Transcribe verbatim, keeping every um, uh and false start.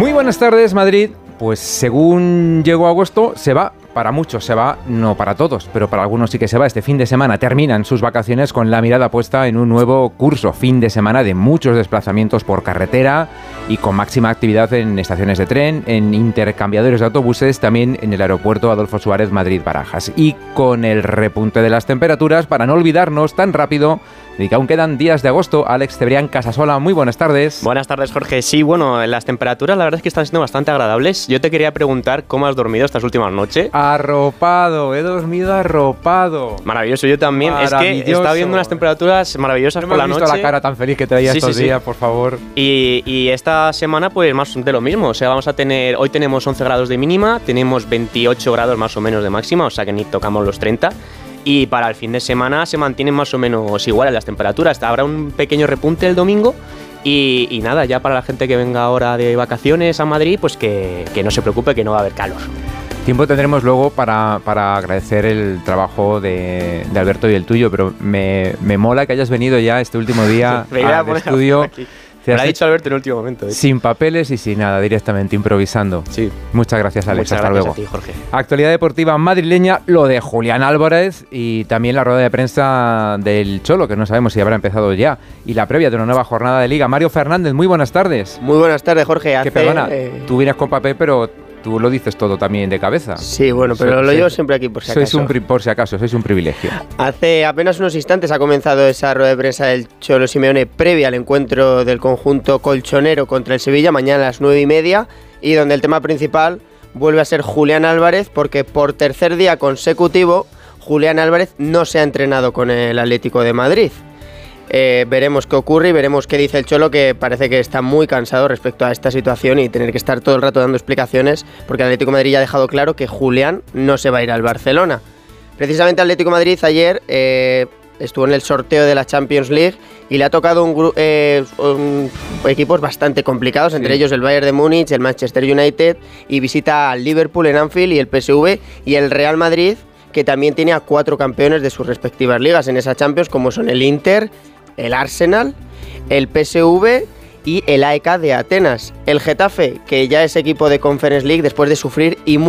Muy buenas tardes, Madrid. Pues según llegó agosto, se va. Para muchos se va, no para todos, pero para algunos sí que se va. Este fin de semana terminan sus vacaciones con la mirada puesta en un nuevo curso. Fin de semana de muchos desplazamientos por carretera y con máxima actividad en estaciones de tren, en intercambiadores de autobuses, también en el aeropuerto Adolfo Suárez Madrid-Barajas. Y con el repunte de las temperaturas, para no olvidarnos tan rápido de que aún quedan días de agosto. Alex Cebrián Casasola, muy buenas tardes. Buenas tardes, Jorge. Sí, bueno, las temperaturas la verdad es que están siendo bastante agradables. Yo te quería preguntar cómo has dormido estas últimas noches. Arropado, he dormido arropado. Maravilloso, yo también. Es que está viendo unas temperaturas maravillosas no por la noche. No noche. me has visto la cara tan feliz que traía sí, estos sí, días, sí. por favor. Y, y esta semana, pues más de lo mismo. O sea, vamos a tener, hoy tenemos once grados de mínima, tenemos veintiocho grados más o menos de máxima, o sea que ni tocamos los treinta. Y para el fin de semana se mantienen más o menos iguales las temperaturas. Habrá un pequeño repunte el domingo. Y, y nada, ya para la gente que venga ahora de vacaciones a Madrid, pues que, que no se preocupe, que no va a haber calor. Tiempo tendremos luego para, para agradecer el trabajo de, de Alberto y el tuyo, pero me, me mola que hayas venido ya este último día sí, al estudio. Me lo ha dicho Alberto en el último momento. ¿eh? Sin papeles y sin nada, directamente, improvisando. Sí. Muchas gracias, Alex. Muchas Hasta gracias luego. a ti, Jorge. Actualidad deportiva madrileña, lo de Julián Álvarez y también la rueda de prensa del Cholo, que no sabemos si habrá empezado ya, y la previa de una nueva jornada de Liga. Mario Fernández, muy buenas tardes. Muy buenas tardes, Jorge. Hace, que perdona, eh... tú vienes con papel, pero tú lo dices todo también de cabeza. Sí, bueno, pero sois, lo llevo siempre aquí por si acaso. Sois un, por si acaso, sois un privilegio. Hace apenas unos instantes ha comenzado esa rueda de prensa del Cholo Simeone previa al encuentro del conjunto colchonero contra el Sevilla, mañana a las nueve y media, y donde el tema principal vuelve a ser Julián Álvarez, porque por tercer día consecutivo Julián Álvarez no se ha entrenado con el Atlético de Madrid. Eh, veremos qué ocurre y veremos qué dice el Cholo, que parece que está muy cansado respecto a esta situación y tener que estar todo el rato dando explicaciones, porque el Atlético de Madrid ya ha dejado claro que Julián no se va a ir al Barcelona. Precisamente el Atlético de Madrid ayer eh, estuvo en el sorteo de la Champions League y le ha tocado un, eh, un, equipos bastante complicados, entre sí. ellos el Bayern de Múnich, el Manchester United, y visita al Liverpool en Anfield y el P S V, y el Real Madrid, que también tiene a cuatro campeones de sus respectivas ligas en esa Champions, como son el Inter, el Arsenal, el P S V y el A E K de Atenas. El Getafe, que ya es equipo de Conference League después de sufrir y